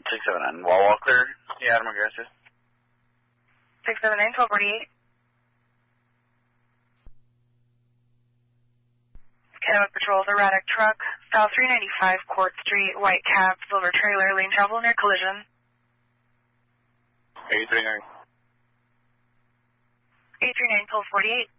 679, wall cleared. Yeah, Adam aggressive. 679, 1248. Kennewick Patrol, erratic truck, South 395 Court Street, white cab, silver trailer, lane travel near collision. 839. 839, 1248.